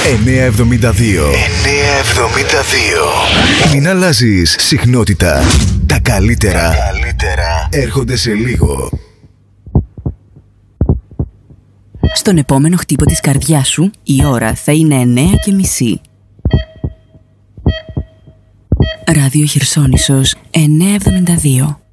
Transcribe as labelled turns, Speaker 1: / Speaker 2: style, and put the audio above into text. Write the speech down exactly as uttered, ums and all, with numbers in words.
Speaker 1: εννιακόσια εβδομήντα δύο. εννιακόσια εβδομήντα δύο. Μην αλλάζεις συχνότητα. Τα καλύτερα, Τα καλύτερα έρχονται σε λίγο.
Speaker 2: Στον επόμενο χτύπο της καρδιάς σου η ώρα θα είναι εννιά και μισή. Ράδιο Χερσόνησος εννιακόσια εβδομήντα δύο.